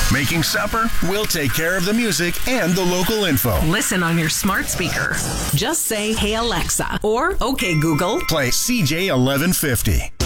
Making supper? We'll take care of the music and the local info. Listen on your smart speaker. Just say, "Hey Alexa," or "Okay Google." Play CJ 1150.